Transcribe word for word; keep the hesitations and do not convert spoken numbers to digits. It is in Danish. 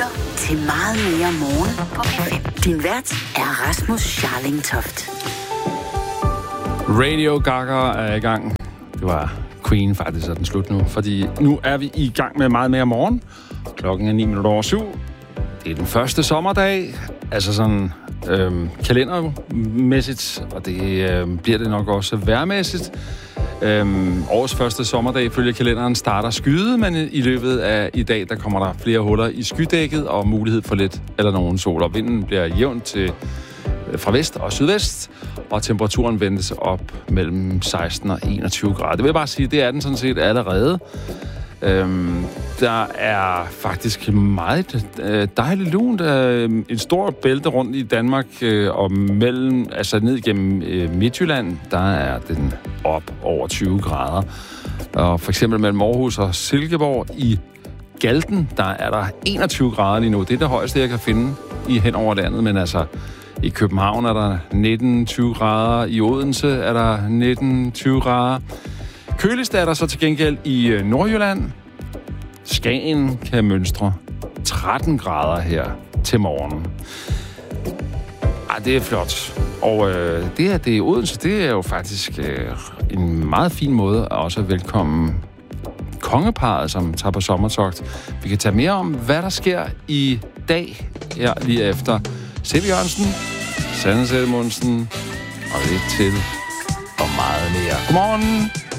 lytter til Meget Mere Morgen på P fem. Din vært er Rasmus Scharling-Toft. Radio Gaga er i gang. Det var Queen faktisk, er den slut nu. Fordi nu er vi i gang med Meget Mere Morgen. Klokken er ni minutter over syv. Det er den første sommerdag. Altså sådan øhm, kalendermæssigt. Og det øhm, bliver det nok også vejrmæssigt. Øhm, årets første sommerdag følge kalenderen starter skyde, men i løbet af i dag, der kommer der flere huller i skydækket og mulighed for lidt eller nogen sol. Og vinden bliver jævnt til fra vest og sydvest, og temperaturen ventes op mellem seksten og enogtyve grader. Det vil jeg bare sige, det er den sådan set allerede. Øhm, der er faktisk meget øh, dejligt lunt. Øh, en stor bælte rundt i Danmark, øh, og mellem, altså ned gennem øh, Midtjylland, der er den op over tyve grader. Og for eksempel mellem Aarhus og Silkeborg i Galten, der er der enogtyve grader lige nu. Det er det højeste, jeg kan finde i hen over landet, men altså i København er der nitten til tyve grader, i Odense er der nitten til tyve grader. Køligst er der så til gengæld i Nordjylland. Skagen kan mønstre tretten grader her til morgen. Ah, det er flot. Og øh, det her, det er Odense, det er jo faktisk øh, en meget fin måde at også velkomme kongeparret, som tager på sommertogt. Vi kan tage mere om, hvad der sker i dag, her lige efter Seppe Jørgensen, Sanne Sælmundsen og lidt til og meget mere. Godmorgen!